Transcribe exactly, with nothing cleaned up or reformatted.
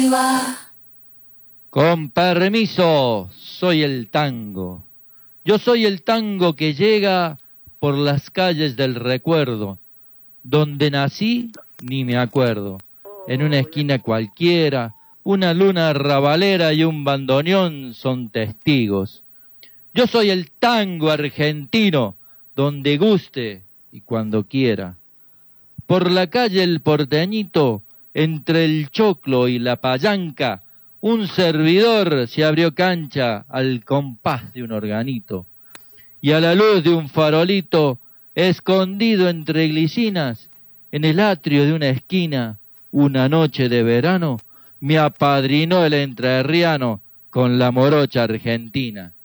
arriba. Con permiso, soy el tango. Yo soy el tango que llega por las calles del recuerdo. Donde nací, ni me acuerdo. En una esquina cualquiera, una luna rabalera y un bandoneón son testigos. Yo soy el tango argentino, donde guste y cuando quiera. Por la calle El Porteñito, entre el choclo y la payanca, un servidor se abrió cancha al compás de un organito. Y a la luz de un farolito, escondido entre glicinas, en el atrio de una esquina, una noche de verano, me apadrinó el entrerriano con la morocha argentina.